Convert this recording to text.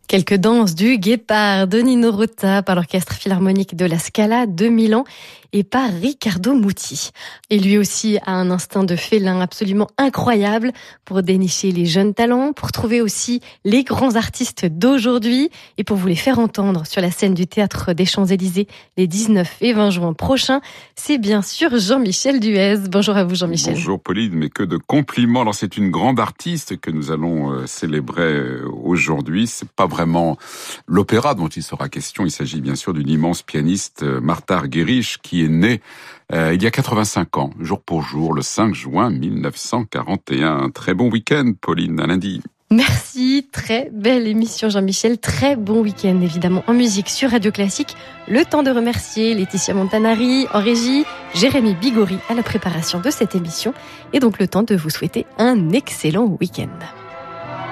Quelques danses du Guépard de Nino Rota par l'Orchestre Philharmonique de la Scala de Milan et par Riccardo Muti. Et lui aussi a un instinct de félin absolument incroyable pour dénicher les jeunes talents, pour trouver aussi les grands artistes d'aujourd'hui et pour vous les faire entendre sur la scène du Théâtre des Champs-Élysées les 19 et 20 juin prochains. C'est bien sûr Jean-Michel Duez. Bonjour à vous Jean-Michel. Bonjour Pauline, mais que de compliments. Alors c'est une grande artiste que nous allons célébrer aujourd'hui. C'est pas vraiment l'opéra dont il sera question. Il s'agit bien sûr d'une immense pianiste, Martha Argerich, qui est née il y a 85 ans, jour pour jour, le 5 juin 1941. Très bon week-end, Pauline, à lundi. Merci, très belle émission Jean-Michel, très bon week-end évidemment en musique sur Radio Classique. Le temps de remercier Laetitia Montanari en régie, Jérémy Bigori à la préparation de cette émission et donc le temps de vous souhaiter un excellent week-end.